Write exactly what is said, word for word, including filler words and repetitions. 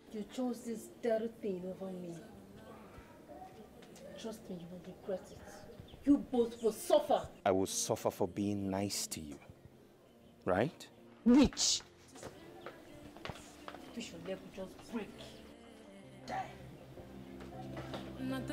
You chose this dirty thing over me. Trust me, you will regret it. You both will suffer. I will suffer for being nice to you. Right? Which? Wish your leg would just break. Die.